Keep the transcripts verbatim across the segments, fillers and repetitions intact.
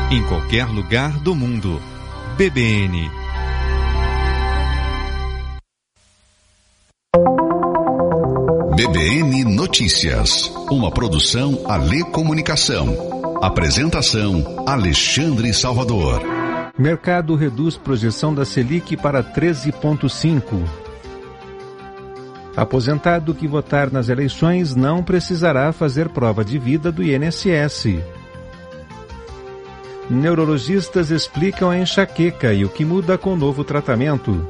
em qualquer lugar do mundo. B B N. B B N Notícias, uma produção Alê Comunicação. Apresentação Alexandre Salvador. Mercado reduz projeção da Selic para treze vírgula cinco. Aposentado que votar nas eleições não precisará fazer prova de vida do I N S S. Neurologistas explicam a enxaqueca e o que muda com o novo tratamento.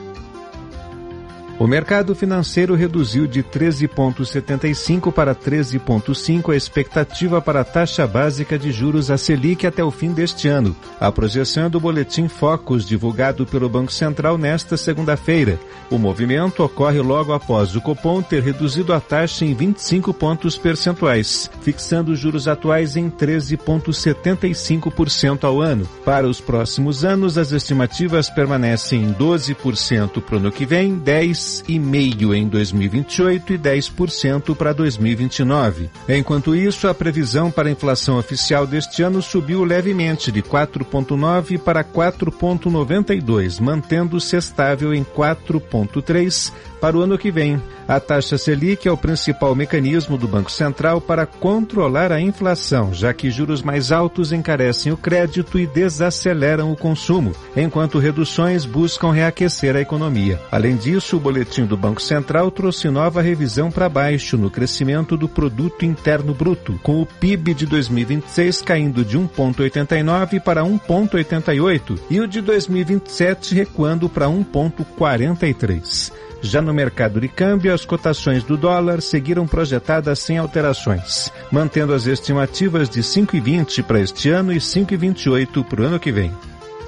O mercado financeiro reduziu de treze vírgula setenta e cinco para treze vírgula cinco a expectativa para a taxa básica de juros a Selic até o fim deste ano. A projeção é do boletim Focus, divulgado pelo Banco Central nesta segunda-feira. O movimento ocorre logo após o Copom ter reduzido a taxa em vinte e cinco pontos percentuais, fixando os juros atuais em treze vírgula setenta e cinco por cento ao ano. Para os próximos anos, as estimativas permanecem em doze por cento para o ano que vem, dez por cento e meio em dois mil e vinte e oito e dez por cento para dois mil e vinte e nove. Enquanto isso, a previsão para a inflação oficial deste ano subiu levemente de quatro vírgula nove para quatro vírgula noventa e dois, mantendo-se estável em quatro vírgula três para o ano que vem. A taxa Selic é o principal mecanismo do Banco Central para controlar a inflação, já que juros mais altos encarecem o crédito e desaceleram o consumo, enquanto reduções buscam reaquecer a economia. Além disso, o boletim do Banco Central trouxe nova revisão para baixo no crescimento do Produto Interno Bruto, com o P I B de dois mil e vinte e seis caindo de um vírgula oitenta e nove para um vírgula oitenta e oito e o de dois mil e vinte e sete recuando para um vírgula quarenta e três. Já no mercado de câmbio, as cotações do dólar seguiram projetadas sem alterações, mantendo as estimativas de cinco vírgula vinte para este ano e cinco vírgula vinte e oito para o ano que vem.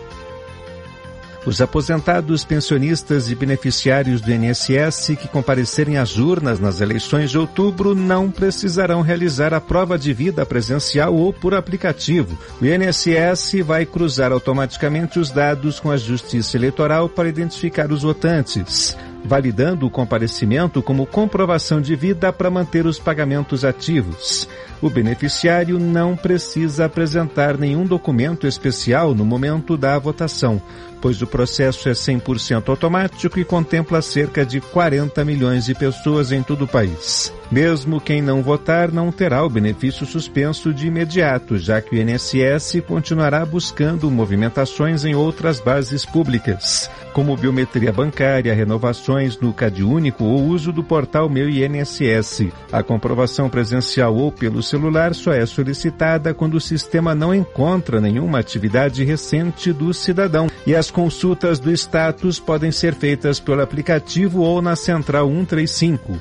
Os aposentados, pensionistas e beneficiários do I N S S que comparecerem às urnas nas eleições de outubro não precisarão realizar a prova de vida presencial ou por aplicativo. O I N S S vai cruzar automaticamente os dados com a Justiça Eleitoral para identificar os votantes, validando o comparecimento como comprovação de vida para manter os pagamentos ativos. O beneficiário não precisa apresentar nenhum documento especial no momento da votação, pois o processo é cem por cento automático e contempla cerca de quarenta milhões de pessoas em todo o país. Mesmo quem não votar não terá o benefício suspenso de imediato, já que o I N S S continuará buscando movimentações em outras bases públicas, como biometria bancária, renovações no CadÚnico ou uso do portal Meu I N S S. A comprovação presencial ou pelo celular só é solicitada quando o sistema não encontra nenhuma atividade recente do cidadão, e as consultas do status podem ser feitas pelo aplicativo ou na Central cento e trinta e cinco.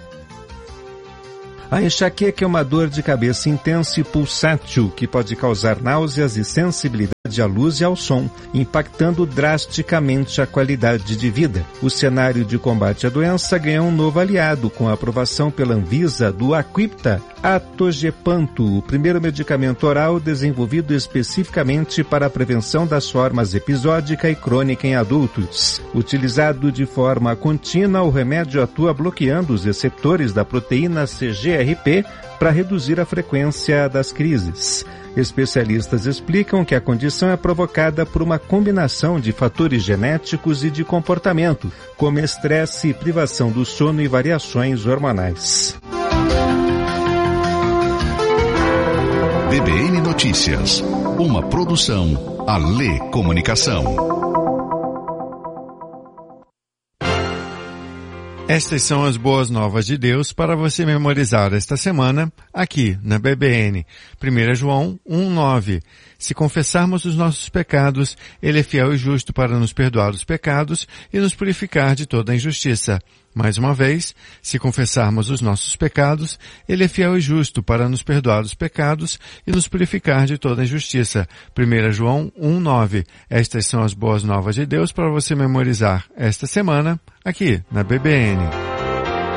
A enxaqueca é uma dor de cabeça intensa e pulsátil que pode causar náuseas e sensibilidade à luz e ao som, impactando drasticamente a qualidade de vida. O cenário de combate à doença ganhou um novo aliado com a aprovação pela Anvisa do Aquipta Atogepanto, o primeiro medicamento oral desenvolvido especificamente para a prevenção das formas episódica e crônica em adultos. Utilizado de forma contínua, o remédio atua bloqueando os receptores da proteína C G R P para reduzir a frequência das crises. Especialistas explicam que a condição é provocada por uma combinação de fatores genéticos e de comportamento, como estresse, privação do sono e variações hormonais. B B N Notícias, uma produção Alê Comunicação. Estas são as boas novas de Deus para você memorizar esta semana aqui na B B N. primeiro João um, nove. Se confessarmos os nossos pecados, Ele é fiel e justo para nos perdoar os pecados e nos purificar de toda a injustiça. Mais uma vez, se confessarmos os nossos pecados, Ele é fiel e justo para nos perdoar os pecados e nos purificar de toda a injustiça. primeiro João um, nove. Estas são as boas novas de Deus para você memorizar esta semana aqui na B B N.